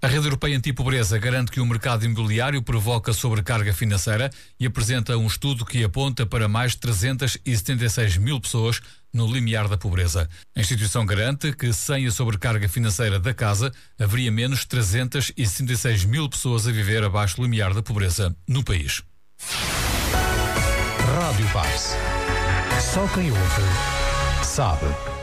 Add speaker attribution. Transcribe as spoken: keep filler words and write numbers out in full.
Speaker 1: A Rede Europeia Antipobreza garante que o mercado imobiliário provoca sobrecarga financeira e apresenta um estudo que aponta para mais de trezentas e setenta e seis mil pessoas no limiar da pobreza. A instituição garante que, sem a sobrecarga financeira da casa, haveria menos trezentas e sessenta e seis mil pessoas a viver abaixo do limiar da pobreza no país.
Speaker 2: Rádio Paz. Só quem ouve sabe.